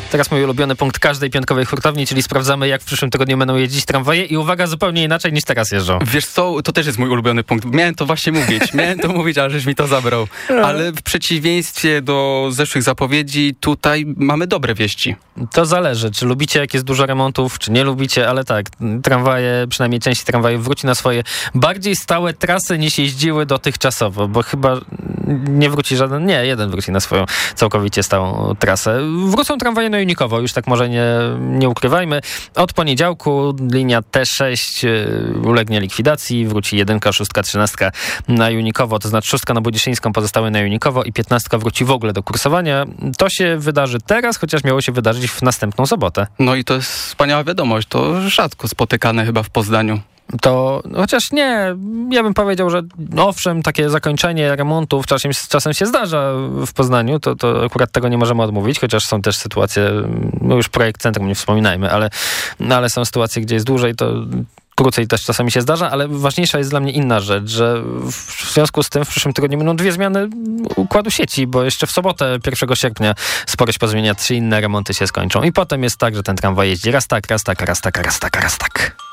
Teraz mój ulubiony punkt każdej piątkowej hurtowni, czyli sprawdzamy, jak w przyszłym tygodniu będą jeździć tramwaje i uwaga, zupełnie inaczej niż teraz jeżdżą. Wiesz co, to też jest mój ulubiony punkt. Miałem to właśnie mówić, ale żeś mi to zabrał. Ale w przeciwieństwie do zeszłych zapowiedzi, tutaj mamy dobre wieści. To zależy, czy lubicie, jak jest dużo remontów, czy nie lubicie, ale tak, tramwaje, przynajmniej część tramwajów wróci na swoje bardziej stałe trasy niż jeździły dotychczasowo, bo chyba nie wróci żaden, jeden wróci na swoją całkowicie stałą trasę. Wrócą tramwaje na Junikowo, już tak może nie ukrywajmy. Od poniedziałku linia T6 ulegnie likwidacji, wróci 1, 6, 13 na Junikowo, to znaczy 6 na Budziszyńską, pozostałe na Junikowo i 15 wróci w ogóle do kursowania. To się wydarzy teraz, chociaż miało się wydarzyć w następną sobotę. No i to jest wspaniała wiadomość, to rzadko spotykane chyba w Poznaniu. To, chociaż nie, ja bym powiedział, że owszem, takie zakończenie remontów czasem się zdarza w Poznaniu, to akurat tego nie możemy odmówić, chociaż są też sytuacje, już projekt centrum nie wspominajmy, ale są sytuacje, gdzie jest dłużej, to krócej też czasami się zdarza, ale ważniejsza jest dla mnie inna rzecz, że w związku z tym w przyszłym tygodniu będą 2 zmiany układu sieci, bo jeszcze w sobotę 1 sierpnia sporo się pozmienia, 3 inne remonty się skończą i potem jest tak, że ten tramwaj jeździ raz tak, raz tak, raz tak, raz tak, raz tak.